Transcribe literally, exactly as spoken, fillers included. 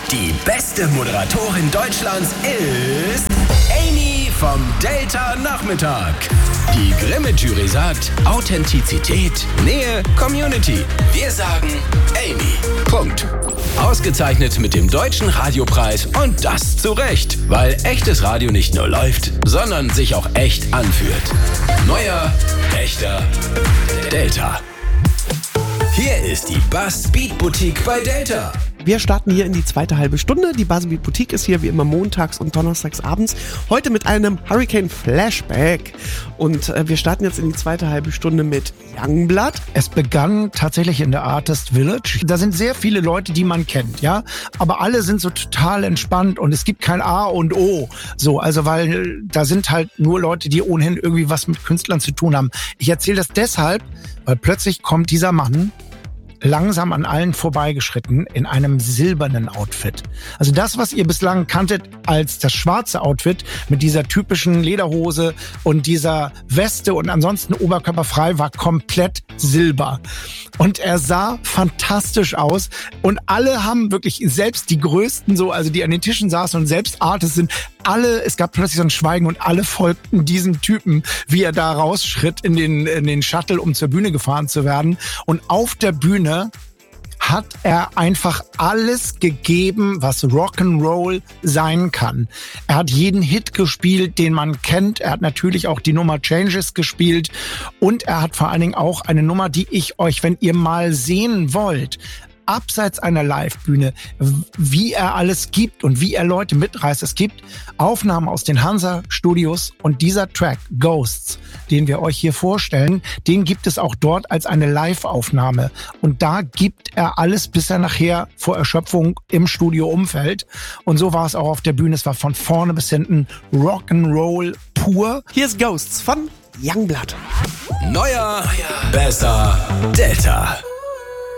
Die beste Moderatorin Deutschlands ist Amy vom Delta Nachmittag. Die Grimme-Jury sagt Authentizität, Nähe, Community. Wir sagen Amy. Punkt. Ausgezeichnet mit dem Deutschen Radiopreis und das zu Recht, weil echtes Radio nicht nur läuft, sondern sich auch echt anfühlt. Neuer, echter Delta. Hier ist die Buzz Beat Boutique bei Delta. Wir starten hier in die zweite halbe Stunde. Die Buzz Beat Boutique ist hier wie immer montags und donnerstags abends. Heute mit einem Hurricane Flashback. Und äh, wir starten jetzt in die zweite halbe Stunde mit Youngblood. Es begann tatsächlich in der Artist Village. Da sind sehr viele Leute, die man kennt, ja. Aber alle sind so total entspannt und es gibt kein A und O. So, also weil da sind halt nur Leute, die ohnehin irgendwie was mit Künstlern zu tun haben. Ich erzähle das deshalb, weil plötzlich kommt dieser Mann langsam an allen vorbeigeschritten in einem silbernen Outfit. Also das, was ihr bislang kanntet als das schwarze Outfit mit dieser typischen Lederhose und dieser Weste und ansonsten oberkörperfrei, war komplett silber. Und er sah fantastisch aus und alle haben wirklich, selbst die Größten so, also die an den Tischen saßen und selbst Artists sind, alle, es gab plötzlich so ein Schweigen und alle folgten diesem Typen, wie er da rausschritt in den, in den Shuttle, um zur Bühne gefahren zu werden. Und auf der Bühne hat er einfach alles gegeben, was Rock'n'Roll sein kann. Er hat jeden Hit gespielt, den man kennt. Er hat natürlich auch die Nummer Changes gespielt. Und er hat vor allen Dingen auch eine Nummer, die ich euch, wenn ihr mal sehen wollt, abseits einer Live-Bühne, wie er alles gibt und wie er Leute mitreißt. Es gibt Aufnahmen aus den Hansa-Studios und dieser Track, Ghosts, den wir euch hier vorstellen, den gibt es auch dort als eine Live-Aufnahme. Und da gibt er alles, bis er nachher vor Erschöpfung im Studio umfällt. Und so war es auch auf der Bühne. Es war von vorne bis hinten Rock'n'Roll pur. Hier ist Ghosts von Youngblood. Neuer, besser, Delta.